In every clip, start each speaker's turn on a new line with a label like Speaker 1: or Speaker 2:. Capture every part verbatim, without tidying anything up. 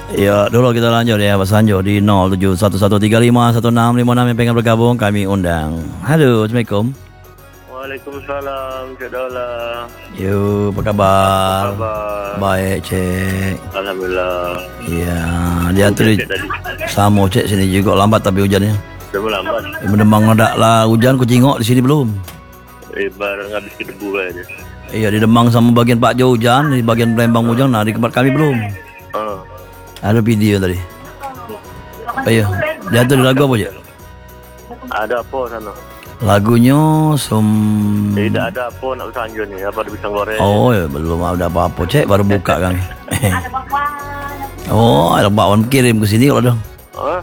Speaker 1: Ya, dulu kita lanjut ya, Pak Sanjo di nol tujuh satu satu tiga lima satu enam lima enam yang pengen bergabung kami undang. Halo, Assalamualaikum.
Speaker 2: Waalaikumsalam, Cik Daula.
Speaker 1: Yo, apa kabar?
Speaker 2: Apa kabar?
Speaker 1: Baik, Cik.
Speaker 2: Alhamdulillah.
Speaker 1: Ya, dia tu di sama Cik sini juga lambat tapi hujannya.
Speaker 2: Dah lambat.
Speaker 1: Eh, Demang ada lah hujan, ku tengok di sini belum.
Speaker 2: Eh, barang habis ke debu aja.
Speaker 1: Iya, di Demang sama bagian Pak Jo hujan, di bagian Palembang hujan, nah di tempat kami belum.
Speaker 2: Ah.
Speaker 1: Ada video tadi. Oh, iya, dia tu di lagu apa je?
Speaker 2: Ada apa sana?
Speaker 1: Lagunya Sum.
Speaker 2: Tidak ada apa nak bersanjung ni. Apa ada pisang goreng?
Speaker 1: Oh, ya, belum ada apa-apa, Cik, baru buka kami. Oh, ada bakwan kirim ke sini kalau ada.
Speaker 2: Ha?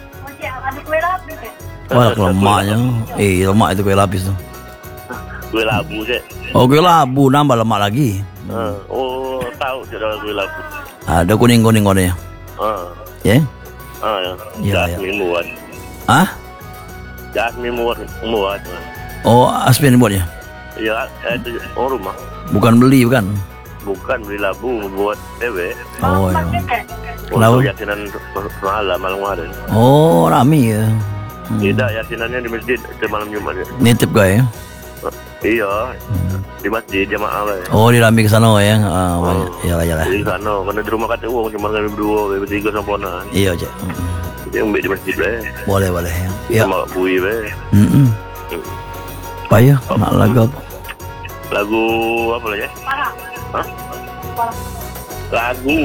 Speaker 1: Wah, lemaknya. Eh, lemak itu kue lapis tu.
Speaker 2: Kuih labu, Cik.
Speaker 1: Oh, kue labu nambah lemak lagi.
Speaker 2: Ha. Oh, tahu Cik Daula kuih labu.
Speaker 1: Ada kuning-kuning warnanya.
Speaker 2: Ha.
Speaker 1: Ya?
Speaker 2: Ha, ya.
Speaker 1: Ya,
Speaker 2: Jasmine muat.
Speaker 1: Ah?
Speaker 2: Jasmine muat. Muat.
Speaker 1: Oh, Asmin buatnya?
Speaker 2: Ya, itu orang rumah.
Speaker 1: Bukan beli, bukan?
Speaker 2: Bukan beli labu buat dewe.
Speaker 1: Oh, ya.
Speaker 2: Untuk yasinan malam malam hari.
Speaker 1: Oh, rami ya. Hmm.
Speaker 2: Tidak, yasinannya di masjid semalam Jumat ya.
Speaker 1: Nitip kau ya?
Speaker 2: Iya, hmm. Di masjid jamaah lah.
Speaker 1: Oh, di rami ke sana ya? Ah,
Speaker 2: Oh.
Speaker 1: Iyalah, iyalah.
Speaker 2: Di sana, karena di rumah kata uang cuma kami berdua, kami bertiga sama ponak.
Speaker 1: Iya, Cik. Hmm.
Speaker 2: Jadi ambil di masjid lah.
Speaker 1: Boleh, boleh ya. Ya.
Speaker 2: Sama bui lah.
Speaker 1: Hmm. Apa ya? Nak lagu apa?
Speaker 2: Lagu apa lah ya? Hah? Lagu.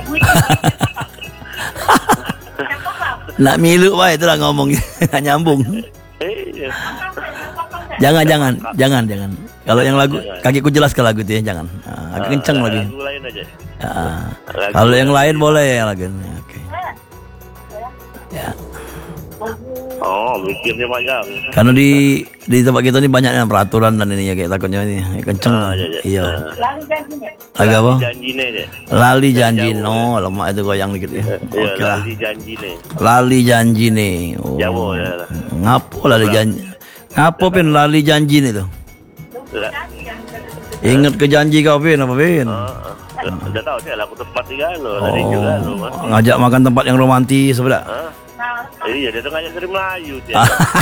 Speaker 1: Nak milu baik itulah ngomong. Nak nyambung.
Speaker 2: Eh,
Speaker 1: Jangan, jangan, jangan, jangan. Kalau yang lagu, kaki ku jelas ke lagu itu ya, jangan. Ah, agak kencang lagi.
Speaker 2: Lagu lain aja.
Speaker 1: Ah, kalau yang lain boleh ya lagu. Oke. Ya.
Speaker 2: Oh, mikirnya panjang.
Speaker 1: Karena di di tempat kita ini banyak yang peraturan dan ini ya kayak takutnya ini kenceng.
Speaker 2: Ah, ya, ya.
Speaker 1: Iya.
Speaker 2: Ah.
Speaker 1: Agak apa?
Speaker 2: Janji nih deh.
Speaker 1: Lali janji no, lemak itu goyang dikit ya.
Speaker 2: Iya,
Speaker 1: Oke lah.
Speaker 2: lali janji nih.
Speaker 1: Lali janji nih. Oh.
Speaker 2: Jawa ya.
Speaker 1: Ngapo lali janji? Ngapo pin lali janji nih tuh?
Speaker 2: Lah.
Speaker 1: Ingat ke janji kau pin apa pin?
Speaker 2: Ah, udah tahu sih lagu tempat tiga lo, tadi
Speaker 1: Oh,
Speaker 2: juga lo.
Speaker 1: ngajak makan tempat yang romantis sebelah.
Speaker 2: Hah? Iya, dia tuh ngajak dari Melayu dia.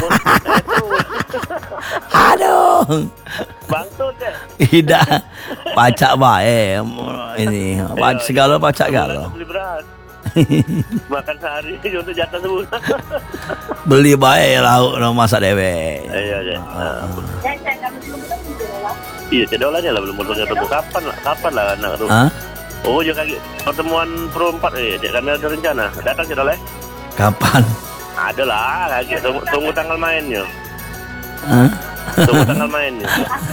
Speaker 1: Aduh.
Speaker 2: Bangtut deh.
Speaker 1: Tidak. Pacak baik ini. Pac segala pacak galau.
Speaker 2: Beli beras. Makan sehari untuk jatah sebulan.
Speaker 1: Beli baik lauk no masak dewe.
Speaker 2: Iya, iya. Iya, cedolanya lah belum bertemu ketemu kapan lah, kapan lah anak tuh.
Speaker 1: Hah?
Speaker 2: Oh, jangan lagi pertemuan pro empat eh, kami ada rencana. Datang cedolnya?
Speaker 1: Kapan?
Speaker 2: Ada lah, lagi tunggu, tunggu tanggal mainnya.
Speaker 1: Hah?
Speaker 2: Tunggu tanggal mainnya.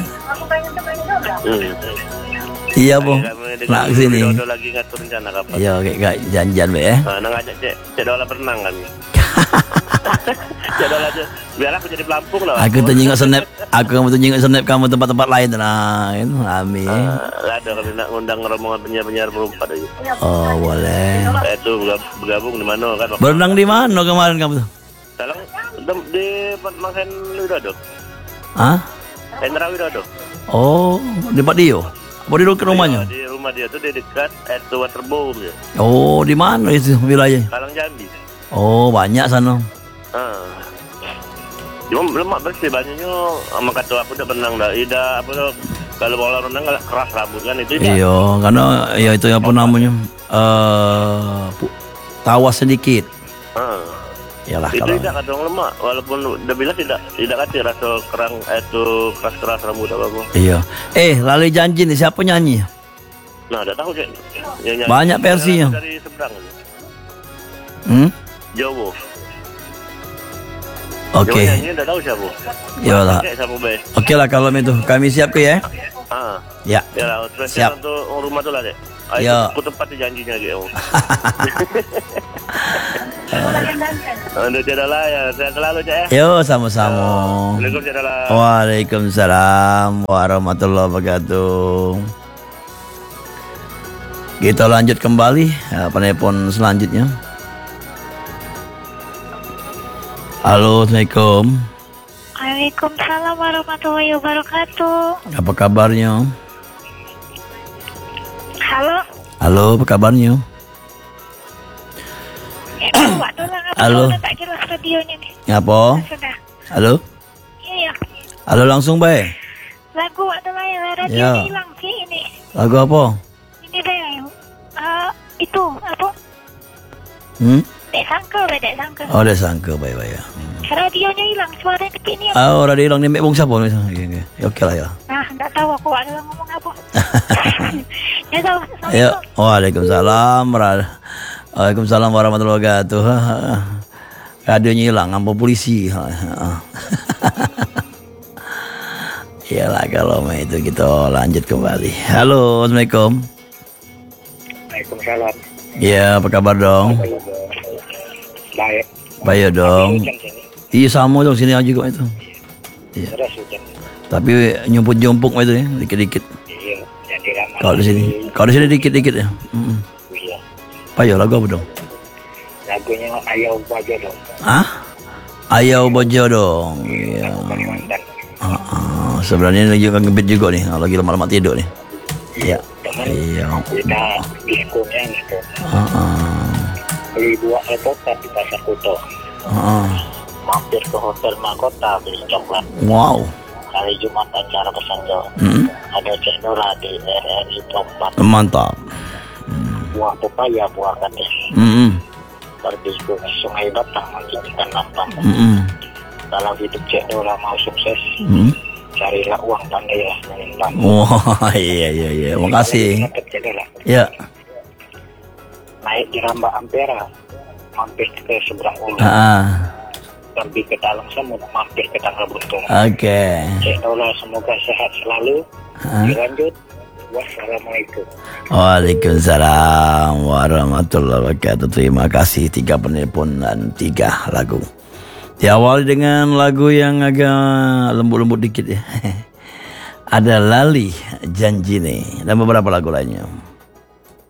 Speaker 2: Hmm.
Speaker 1: Iya, Bu. Nak kesini.
Speaker 2: Udah lagi ngatur rencana kapan.
Speaker 1: Iya, kayak janjian be ya.
Speaker 2: Nah, nang ngajak cek, cek dola berenang kami. Cek dola aja. Biar aku jadi pelampung lah.
Speaker 1: Aku tuh nyingok snap, aku kamu tuh nyingok snap kamu tempat-tempat lain nah, itu amin.
Speaker 2: Uh, ada kami nak undang rombongan penyiar-penyiar berempat aja.
Speaker 1: Oh, boleh.
Speaker 2: Eh, itu bergabung di mana kan?
Speaker 1: Berenang di mana kemarin kamu tuh?
Speaker 2: Salah di Mangsen Widodo.
Speaker 1: Hah?
Speaker 2: Hendra Widodo.
Speaker 1: Oh, di Pak Dio. Apa di dekat rumahnya?
Speaker 2: Di rumah dia tuh di dekat itu Waterboom ya.
Speaker 1: Oh, di mana itu wilayah?
Speaker 2: Kalang Jambi.
Speaker 1: Oh, banyak sana.
Speaker 2: Ah. Cuma lemak bersih banyaknya sama kata aku udah berenang dah. Ida apa tuh kalau bola renang kalau keras rambut kan itu.
Speaker 1: Iya, karena ya itu apa namanya? Eh, uh, tawas sedikit.
Speaker 2: Ah.
Speaker 1: Yalah
Speaker 2: itu
Speaker 1: kalau
Speaker 2: tidak kata orang lemak walaupun udah bilang tidak tidak kata rasa kerang itu keras keras rambut apa apa.
Speaker 1: Iya. Eh, lali janji nih siapa nyanyi?
Speaker 2: Nah, udah tahu cek. Yang
Speaker 1: Banyak versinya.
Speaker 2: Dari seberang.
Speaker 1: Hmm?
Speaker 2: Jawa.
Speaker 1: Oke.
Speaker 2: Jawa nyanyi udah tahu siapa?
Speaker 1: Iyalah.
Speaker 2: Oke
Speaker 1: okay lah kalau itu kami siap ke ya.
Speaker 2: Ah.
Speaker 1: Ya.
Speaker 2: Ya lah, spesial untuk rumah tuh lah deh.
Speaker 1: Ya.
Speaker 2: Aku tepat janjinya gitu. Untuk Cedala ya, sehat selalu Cek ya.
Speaker 1: Yo, sama-sama.
Speaker 2: Assalamualaikum Cedala.
Speaker 1: Waalaikumsalam warahmatullahi wabarakatuh. Kita lanjut kembali ya, penelpon selanjutnya. Halo, Assalamualaikum.
Speaker 3: Waalaikumsalam warahmatullahi wabarakatuh.
Speaker 1: Apa kabarnya?
Speaker 3: Halo.
Speaker 1: Halo, apa kabarnya?
Speaker 3: Wak tolong apa
Speaker 1: Halo.
Speaker 3: udah tak jelas radionya nih.
Speaker 1: Ngapa?
Speaker 3: Sudah.
Speaker 1: Halo?
Speaker 3: Iya ya.
Speaker 1: Halo langsung bae.
Speaker 3: Lagu Wak tolong ya radionya
Speaker 1: Ya.
Speaker 3: hilang sih ini.
Speaker 1: Lagu apa?
Speaker 3: Ini deh. Uh, itu apa?
Speaker 1: Hmm?
Speaker 3: Dek sangka, be, dek sangka.
Speaker 1: Oh, dah sangka baik-baik ya.
Speaker 3: Radionya hilang, suara kecil ni.
Speaker 1: Ah, orang dia hilang ni mek bong siapa ni? Okey okey. Ya, okey lah ya.
Speaker 3: Nah, tak tahu aku Wak tolong ngomong apa. Ya tahu.
Speaker 1: Ya, Waalaikumsalam. Wara- Waalaikumsalam warahmatullahi wabarakatuh. Ha, ha, ha. Radionya hilang, apa polisi? Ha, ha. Iyalah kalau mah itu kita lanjut kembali. Halo, Assalamualaikum.
Speaker 2: Waalaikumsalam.
Speaker 1: Ya, apa kabar dong?
Speaker 2: Baik.
Speaker 1: Baik dong. Iya sama dong sini aja kok itu. Iya.
Speaker 2: Terus hujan.
Speaker 1: Tapi nyumput-nyumpuk itu ya, dikit-dikit.
Speaker 2: Iya, jadi ramai.
Speaker 1: Kalau di sini, kalau di sini dikit-dikit ya. Mm-mm.
Speaker 2: Iya.
Speaker 1: Payo lagu apa dong?
Speaker 2: Lagunya Ayau Bajo dong.
Speaker 1: Hah? Ayau Bojo dong. Iya.
Speaker 2: Kalimantan.
Speaker 1: Ah, ah. Sebenarnya lagi ngebit juga nih, lagi lama-lama tidur nih. Iya.
Speaker 2: Teman
Speaker 1: Iya.
Speaker 2: kita diskonya gitu.
Speaker 1: Ah, ah.
Speaker 2: Beli buah alpukat di pasar Kuto.
Speaker 1: Ah, ah.
Speaker 2: Mampir ke hotel Mahkota beli coklat.
Speaker 1: Wow.
Speaker 2: Hari Jumat acara pesanjo.
Speaker 1: Hmm.
Speaker 2: Ada Cek Nora di R R I Tempat.
Speaker 1: Mantap.
Speaker 2: Buah pepaya, buah kates.
Speaker 1: Hmm.
Speaker 2: Pergi ke Sungai Batang mancing ikan nampang.
Speaker 1: Hmm.
Speaker 2: Kalau hidup Cek Nora mau sukses,
Speaker 1: Hmm.
Speaker 2: carilah uang pandai ya menyimpan.
Speaker 1: Wah, iya iya iya. Makasih.
Speaker 2: Cek Nora.
Speaker 1: Ya.
Speaker 2: Naik di Ramba Ampera, mampir ke seberang ulu.
Speaker 1: Ah.
Speaker 2: Pergi ke dalam semut, mampir ke Tangga Buntung.
Speaker 1: Oke.
Speaker 2: Cek Nora semoga sehat selalu.
Speaker 1: Ah.
Speaker 2: Dilanjut. Wassalamualaikum.
Speaker 1: Waalaikumsalam warahmatullahi wabarakatuh. Terima kasih tiga penelpon dan tiga lagu. Diawali dengan lagu yang agak lembut-lembut dikit ya. Ada Lali Janji nih dan beberapa lagu lainnya.